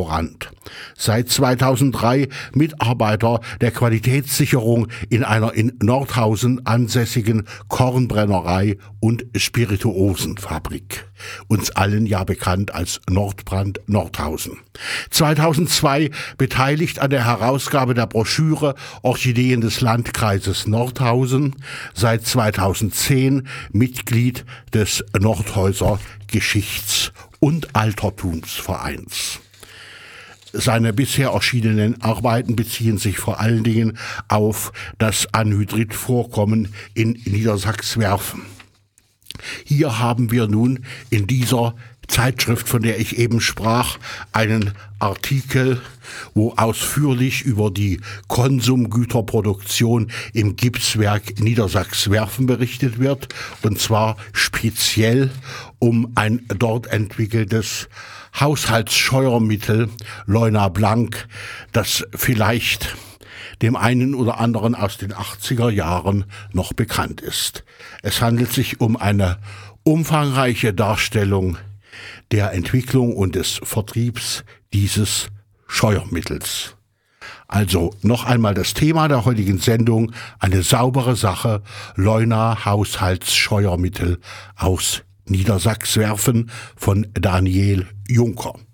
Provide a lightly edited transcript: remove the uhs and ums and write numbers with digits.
Laborant. Seit 2003 Mitarbeiter der Qualitätssicherung in einer in Nordhausen ansässigen Kornbrennerei und Spirituosenfabrik. Uns allen ja bekannt als Nordbrand Nordhausen. 2002 beteiligt an der Herausgabe der Broschüre Orchideen des Landkreises Nordhausen. Seit 2010 Mitglied des Nordhäuser Geschichts- und Altertumsvereins. Seine bisher erschienenen Arbeiten beziehen sich vor allen Dingen auf das Anhydritvorkommen in Niedersachswerfen. Hier haben wir nun in dieser Zeitschrift, von der ich eben sprach, einen Artikel, wo ausführlich über die Konsumgüterproduktion im Gipswerk Niedersachswerfen berichtet wird, und zwar speziell um ein dort entwickeltes Haushaltsscheuermittel Leuna Blanc, das vielleicht dem einen oder anderen aus den 80er Jahren noch bekannt ist. Es handelt sich um eine umfangreiche Darstellung der Entwicklung und des Vertriebs dieses Scheuermittels. Also noch einmal das Thema der heutigen Sendung: eine saubere Sache, Leuna Haushaltsscheuermittel aus Niedersachswerfen von Daniel Juncker.